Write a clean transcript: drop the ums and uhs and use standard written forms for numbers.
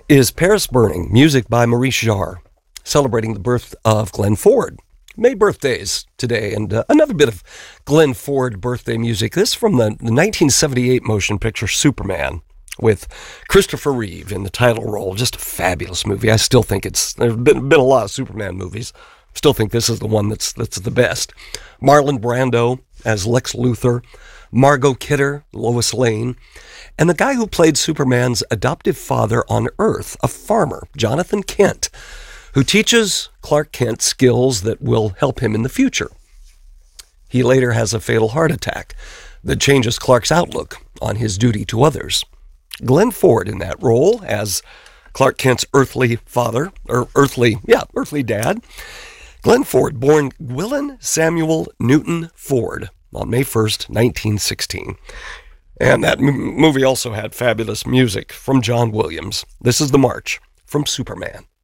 is Paris Burning, music by Maurice Jarre, celebrating the birth of Glenn Ford. May birthdays today, and another bit of Glenn Ford birthday music. This from the 1978 motion picture Superman, with Christopher Reeve in the title role. Just a fabulous movie. I still think there's been a lot of Superman movies. Still think this is the one that's the best. Marlon Brando as Lex Luthor, Margot Kidder, Lois Lane, and the guy who played Superman's adoptive father on Earth, a farmer, Jonathan Kent, who teaches Clark Kent skills that will help him in the future. He later has a fatal heart attack that changes Clark's outlook on his duty to others. Glenn Ford in that role as Clark Kent's earthly father, or earthly dad. Glenn Ford, born Gwilyn Samuel Newton Ford on May 1st, 1916. And that movie also had fabulous music from John Williams. This is the march from Superman.